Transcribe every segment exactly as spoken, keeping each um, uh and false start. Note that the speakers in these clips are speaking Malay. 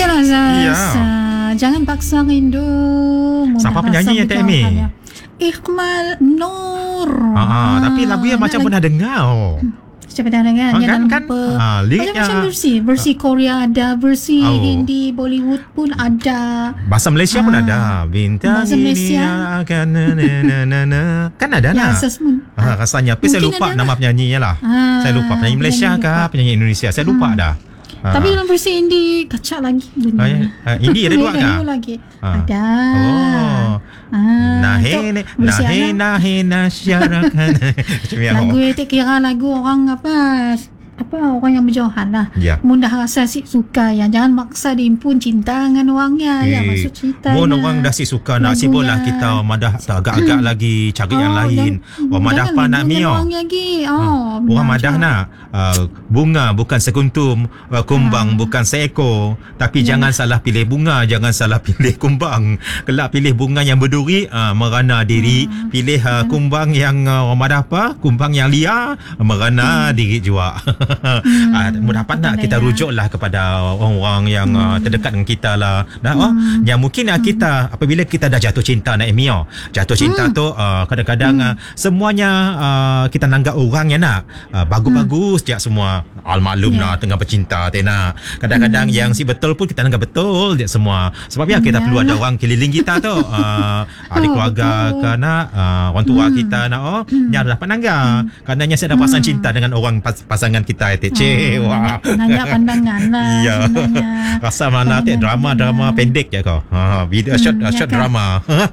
Okeylah Zaz. Ya. Uh, jangan paksa rindu. Siapa penyanyi yang tak Amy? Iqmal Nur. Ah, ah, tapi lagu yang macam pernah dengar. Oh. Siapa dah dengar? Ah, Jangan kan, lupa. kan? Ah, liriknya- Macam-macam versi. Versi Korea ada, versi Oh. Hindi, Bollywood pun ada. Bahasa Malaysia pun Ah. ada. Bintang Bahasa ini Malaysia. akan na, na, na, na, na. Kan ada Ya, lah. Asas pun. Ah, rasanya. Tapi saya Mungkin lupa ada nama lah. penyanyinya lah. Ah, Saya lupa penyanyi Malaysia penyanyi kah, lupa. penyanyi Indonesia. Saya lupa Hmm. dah. Ah. Tapi dalam versi Hindi kacak lagi bunyi. Ah, ya. Ah, Hindi ada dua kah? Ada lagi. Ah. Ada. Oh. Ah, Nahe tu ne- versi nahe Ana. nahe nasyarakan. Macam yang Lagu itu kira lagu orang apa apa orang yang berjauhan lah. Ya. Mun dah rasa si suka ya, jangan maksa diimpun cinta dengan orangnya. Ya, maksud ceritanya. Mun orang dah si suka nak si Lagunya. bola kita madah tak agak-agak lagi cari yang lain. Orang madah apa nak mio? Orang lagi. Oh, Orang benar madah je. nak uh, bunga bukan sekuntum, uh, kumbang bukan seekor. Tapi Ya. jangan salah pilih bunga, jangan salah pilih kumbang. Kelak pilih bunga yang berduri, uh, merana diri. Pilih uh, kumbang yang uh, orang madah apa? Kumbang yang liar, merana diri juga. Hmm, uh, mudah dapat nak betul kita ya. rujuklah kepada orang-orang yang uh, terdekat dengan kita lah. Nah, oh, Hmm. yang mungkin uh, kita apabila kita dah jatuh cinta nak Emio. Jatuh cinta Hmm. tu uh, kadang-kadang uh, semuanya uh, kita nanggap orang yang nak uh, bagus-bagus je semua. Al-maklum Ya. nak tengah bercinta tak nak. Kadang-kadang Hmm. yang si betul pun kita nanggap betul je semua. Sebab ya kita perlu ada Yalah. orang keliling kita tu. Uh, ahli Oh, keluarga betul. ke nak uh, orang tua Hmm. kita nak oh yang dapat nanggap. Karenanya saya dah pasang cinta dengan orang pas- pasangan kita itu. Cik, wah. Nanya pandangan lah Ya. sebenarnya. Rasa mana tu Pandangan drama-drama dia. pendek je kau. Ha, video short Hmm, ya short kan? drama.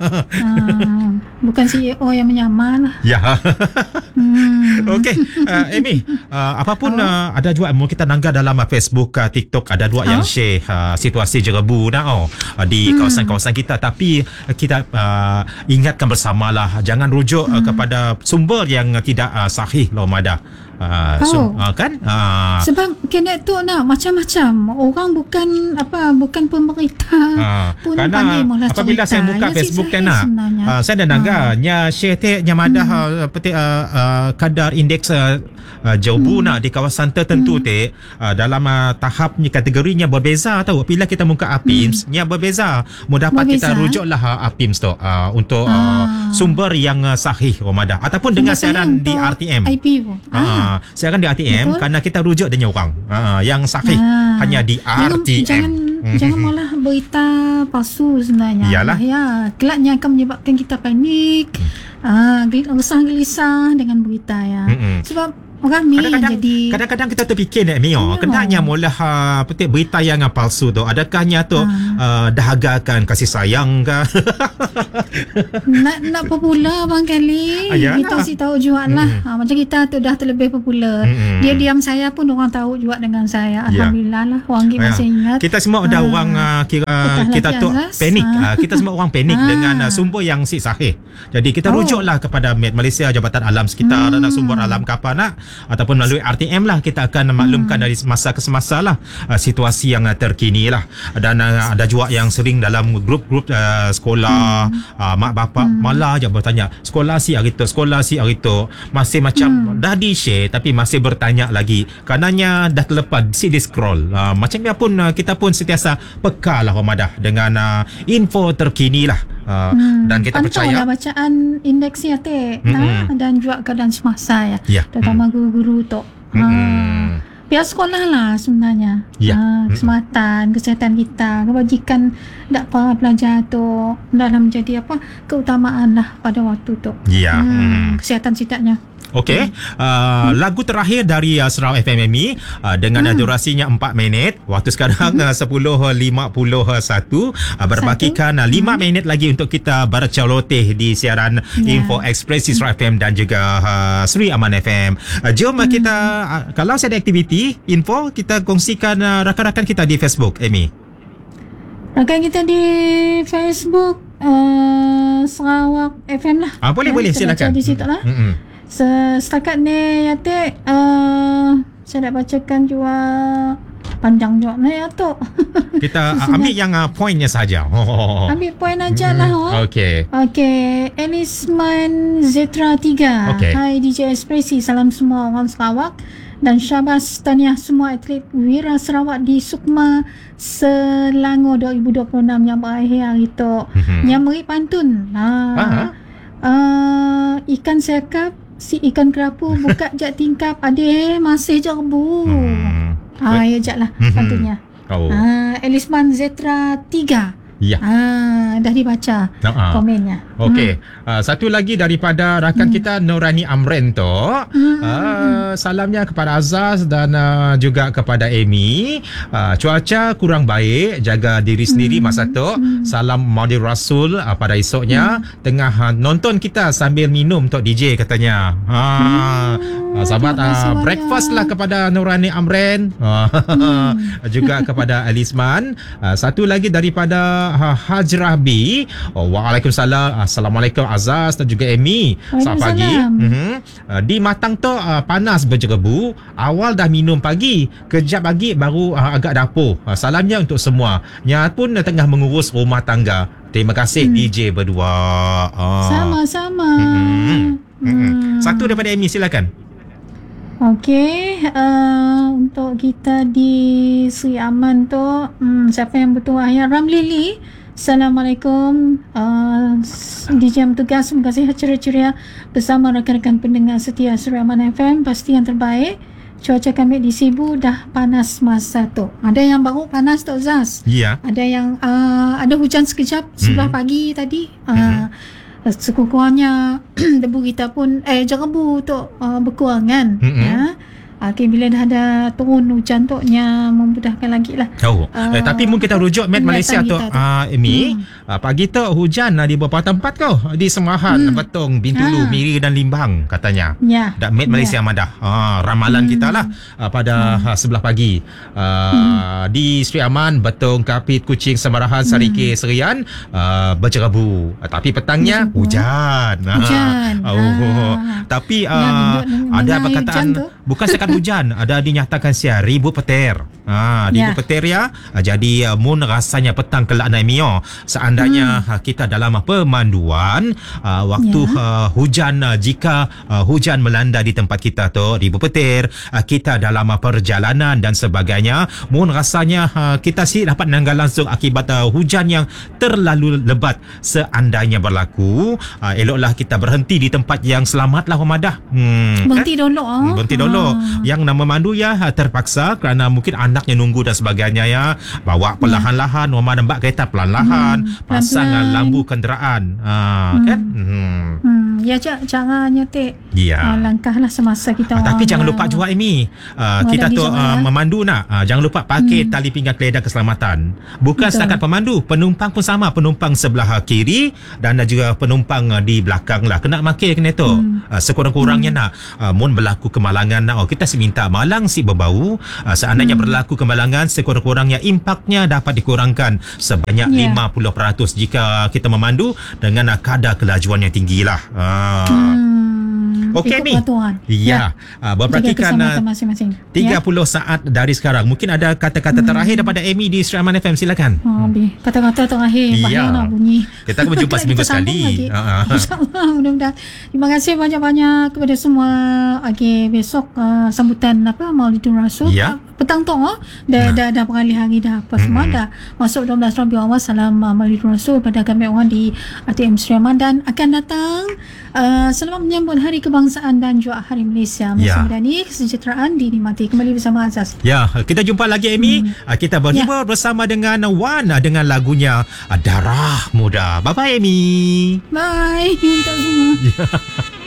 Ah, bukan C E O yang menyamar lah. Ya. Hmm. Okey, uh, Amy, uh, apapun Oh. uh, ada juga mu kita nanggap dalam uh, Facebook, uh, TikTok ada dua yang Oh. share uh, situasi jerebu dah oh, uh, di Hmm. kawasan-kawasan kita, tapi uh, kita uh, ingatkan bersamalah jangan rujuk uh, Hmm. kepada sumber yang uh, tidak uh, sahih loh madah. Uh, Oh. uh, kan? Uh, Sebab kena tu nak macam-macam. Orang bukan apa bukan pemerintah Ah, pun kerana pandai malah apabila cerita. saya buka Ya, Facebook si kan sahih nak sebenarnya. uh, saya dah nanggap nya share te nya madah uh, peti uh, uh, kadar indeks uh, uh, jerebu nak di kawasan tertentu te uh, dalam uh, tahapnya kategorinya berbeza tahu. Bila kita muka APIMS nya berbeza. Mau dapat kita Berbeza. rujuklah uh, APIMS tu uh, untuk uh, Ah. sumber yang uh, sahih Ramadan ataupun dengan Sebab saya siaran di untuk R T M. I P pun. Ah. Ah, siaran di R T M Betul. kerana kita rujuk dengan orang ah, yang sahih Ah. hanya di R Jangan, T M. jangan, Mhm. jangan malah berita palsu sebenarnya. Iyalah. Ya, kelaknya akan menyebabkan kita panik. Ah, gel- resah gelisah dengan berita ya. Mm-mm. Sebab orang ni yang Kadang-kadang, jadi kadang-kadang kita terfikir ni Mio, Ya. kenanya mula ha, petik berita yang uh, palsu tu, adakahnya tu Ah. uh, dahagakan kasih sayang ke? nak nak popular bang kali. Ah, yalah. Kita si tahu juga lah. Mm-mm. Ha, macam kita tu dah terlebih popular. Mm-mm. Dia diam saya pun orang tahu juga dengan saya. Ya. Alhamdulillah lah. Orang ni Ya. masih ingat. Kita semua ada Ah. orang uh, kira Betul kita lagi, tu Azaz. panik. Ah. Uh, kita semua orang panik Ah. dengan uh, sumber yang si sahih. Jadi kita Oh. rujuklah kepada Met Malaysia, Jabatan Alam Sekitar Hmm. dan sumber alam kapal nak ataupun melalui R T M lah kita akan maklumkan Hmm. dari semasa ke semasa lah uh, situasi yang uh, terkini lah. Dan uh, ada juga yang sering dalam grup-grup uh, sekolah Hmm. uh, mak bapak malah je bertanya sekolah si hari tu, sekolah si hari tu masih macam Hmm. dah di share tapi masih bertanya lagi karenanya dah terlepas si di scroll uh, macam ya pun uh, kita pun sentiasa peka lah Ramadah dengan uh, info terkini lah uh, Hmm, dan kita pantau percaya lah bacaan indeks ya teh. Mm-mm. Ha, dan juga keadaan semasa ya. Ya. Terutama guru-guru tu. Ha. Mm-mm. Pihak sekolah lah sebenarnya. Ya. Ha, Mm-mm. keselamatan, kesihatan kita, kebajikan dak para pelajar tu dalam menjadi apa keutamaan lah pada waktu tu. Ya. Hmm, Hmm. kesihatan citanya. Okey, uh, lagu terakhir dari uh, Sarawak F M M I uh, dengan uh, durasinya empat minit. Waktu sekarang uh, sepuluh lima puluh satu uh, berbakikan uh, lima minit lagi untuk kita berceloteh di siaran Ya. Info Express di Sarawak F M dan juga uh, Sri Aman F M. Uh, jom uh, kita uh, kalau ada aktiviti info kita kongsikan uh, rakan-rakan kita di Facebook, Amy. Rakan kita di Facebook uh, Sarawak F M lah. Ah, boleh Ya, boleh kita baca silakan. di situ lah. Mm-mm. Setakat ni ya teh uh, saya nak bacakan juga panjang juga ni ya tu. Kita uh, ambil yang uh, poinnya saja. Oh. Ambil poin aja lah. Oh. Okey. Okey, Elisman Zetra tiga. Okey. Hai D J Espresi, salam semua orang Sarawak Dan syabas tahniah semua atlet Wira Sarawak di Sukma Selangor dua ribu dua puluh enam yang berakhir hari tu. Mhm. Yang beri pantun. Ha. Ah. Uh, ikan sekap, si ikan kerapu buka jak tingkap, adik masih je rebu. Hmm. Ah, ya jak lah Mhm. pantunnya. Oh. Ah, Elisman Zetra tiga. Ya. Ah, dah dibaca Nah, ah. komennya. Okey, uh, satu lagi daripada rakan Hmm. kita Nurani Amren tu. Hmm. Uh, salamnya kepada Azaz dan uh, juga kepada Amy. Uh, cuaca kurang baik, jaga diri sendiri Hmm. masa tu. Hmm. Salam Maudi Rasul uh, pada esoknya tengah uh, nonton kita sambil minum Tok D J katanya. Ha. Uh, sahabat terima kasih uh, banyak. breakfast lah kepada Nurani Amren. Uh, juga kepada Alisman. Uh, satu lagi daripada uh, Hajrah B. Oh, Waalaikumsalam. Assalamualaikum Azaz dan juga Amy. Selamat pagi. Waalaikumsalam. Mm-hmm. Uh, di Matang tu uh, panas berjerebu. Awal dah minum pagi. Kejap lagi baru uh, agak dapur. Uh, salamnya untuk semua. Yang pun uh, tengah mengurus rumah tangga. Terima kasih Hmm. D J berdua. Uh. Sama-sama. Mm-hmm. Mm-hmm. Hmm. Satu daripada Amy, silakan. Okey, uh, untuk kita di Sri Aman tu, hmm, siapa yang bertuah ya? Ramlili. Assalamualaikum. Uh, di jam tugas, terima kasih ceria-ceria bersama rakan-rakan pendengar setia Sri Aman F M. Pasti yang terbaik. Cuaca kami di Sibu dah panas masa tu. Ada yang baru panas tu Zaz. Ya. Ada yang uh, ada hujan sekejap sebelah Mhm. pagi tadi. Uh, Sekurang-kurangnya debu kita pun eh jerebu tu uh, berkurang kan. Mhm. Ya. Okay, bila dah ada turun hujan tu nya memudahkan lagi lah. Oh, Uh, eh, tapi mungkin kita rujuk Met penglihatan Malaysia tu, kita tu. uh, Amy. Hmm. Uh, pagi tu hujan uh, di beberapa tempat kau. Di Semahan, Hmm. Betong, Bintulu, Ah. Miri dan Limbang katanya. Ya. Dan Met Malaysia Ya. Madah. Ah, ramalan Hmm. kita lah uh, pada uh, sebelah pagi. Uh, Di Sri Aman, Betong, Kapit, Kuching, Semarahan, Sarike, Serian uh, berjerebu. Uh, tapi petangnya Berjerebu. hujan. Hujan. Ah. Oh. Ah. Tapi Ya, uh, duduk ada mengenai perkataan hujan tu. bukan setakat hujan, ada dinyatakan sia ribu petir. Ha, ribu Ya. petir ya. Ah, Jadi uh, mun rasanya petang kelak naik mio. Seandainya Hmm. uh, kita dalam uh, pemanduan uh, waktu Ya. uh, hujan uh, jika uh, hujan melanda di tempat kita tu ribu petir, uh, kita dalam uh, perjalanan dan sebagainya, mun rasanya uh, kita sih dapat menanggal langsung akibat uh, hujan yang terlalu lebat. Seandainya berlaku, uh, eloklah kita berhenti di tempat yang selamatlah Ramadah. Hmm, Berhenti dulu ah. Berhenti dulu. Ah. Yang nama memandu ya terpaksa kerana mungkin anaknya nunggu dan sebagainya ya. Bawa perlahan-lahan, rumah dan bak kereta perlahan-lahan, Hmm, pasang pelan-pelan. lampu kenderaan. Ha, Hmm. kan? Hmm. Hmm, ya Cak, cara nyetik. Ya. Ah, langkahlah semasa kita Ah, tapi orang, jangan ah, lupa juga Amy, uh, Oh, kita dah tu dijawab, uh, ya? memandu nak, uh, jangan lupa pakai Hmm. tali pinggang keledar keselamatan. Bukan Betul. setakat pemandu, penumpang pun sama, penumpang sebelah uh, kiri dan uh, juga penumpang uh, di belakang lah. Kena makai kena tu. Hmm. Uh, sekurang-kurangnya nak uh, mun berlaku kemalangan nak, oh, kita seminta malang si berbau. Uh, seandainya Hmm. berlaku kemalangan, sekurang-kurangnya impaknya dapat dikurangkan sebanyak Ya. lima puluh peratus jika kita memandu dengan uh, kadar kelajuan yang tinggi lah. Uh. Hmm, Okey, ikut Mi. peraturan. Ya, uh, Jaga berperhatikan keselamatan uh, masing-masing. tiga Ya. puluh saat dari sekarang. Mungkin ada kata-kata terakhir daripada Amy di Sri Aman F M. Silakan. Ha, habis. Kata-kata terakhir Ya. bahaya nak bunyi. Kita akan berjumpa Kita seminggu sambung sekali. lagi. Ha, ha. InsyaAllah, mudah-mudahan. Terima kasih banyak-banyak kepada semua. Okay, besok uh, sambutan apa Maulidul Rasul. Ya. Uh, petang tu oh, dah, Nah. dah, dah perali hari dah apa semua Mm-mm. dah masuk dua belas Rabiul Awal. Salam uh, Maulidul Rasul pada kami orang di A T M Sri Aman dan akan datang uh, selamat menyambut Hari Kebangsaan dan juga Hari Malaysia. Ya. Mudah-mudahan kesejahteraan dinikmati. Kembali bersama Azaz. Ya, kita jumpa lagi Amy. Hmm. Uh, Kita berhibur bersama dengan Wan uh, dengan lagunya uh, Darah Muda. Bye-bye Amy. Bye untuk semua.